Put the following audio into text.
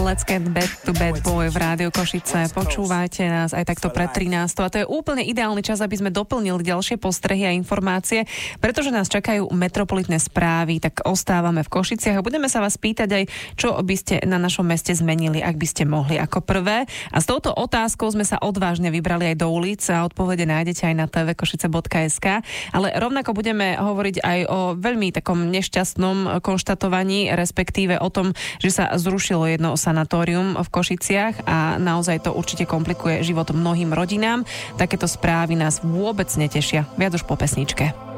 Let's get back to bad boy v Rádiu Košice. Počúvajte nás aj takto pred 13. A to je úplne ideálny čas, aby sme doplnili ďalšie postrehy a informácie, pretože nás čakajú metropolitné správy, tak ostávame v Košiciach a budeme sa vás pýtať aj, čo by ste na našom meste zmenili, ak by ste mohli ako prvé. A s touto otázkou sme sa odvážne vybrali aj do ulic a odpovede nájdete aj na tvkošice.sk, ale rovnako budeme hovoriť aj o veľmi takom nešťastnom konštatovaní, respektíve o tom, že sa zrušilo jedno sanatórium v Košiciach a naozaj to určite komplikuje život mnohým rodinám. Takéto správy nás vôbec netešia. Viac už po pesničke.